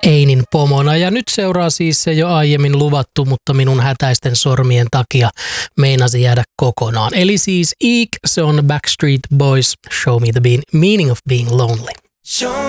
Einin pomona. Ja nyt seuraa siis se jo aiemmin luvattu, mutta minun hätäisten sormien takia meinasi jäädä kokonaan. Eli siis Eek, se on Backstreet Boys, Show Me the Meaning of Being Lonely.